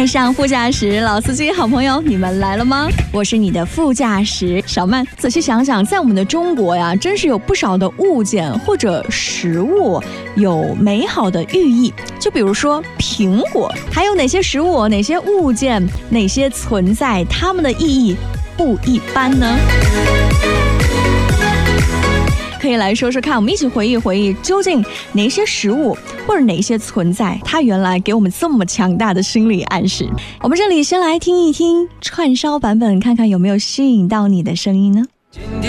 带上副驾驶，老司机好朋友，你们来了吗？我是你的副驾驶小曼。仔细想想，在我们的中国呀，真是有不少的物件或者食物有美好的寓意。就比如说苹果，还有哪些食物、哪些物件、哪些存在，它们的意义不一般呢？可以来说说看，我们一起回忆回忆，究竟哪些食物或者哪些存在，它原来给我们这么强大的心理暗示。我们这里先来听一听串烧版本，看看有没有吸引到你的声音呢？ 今天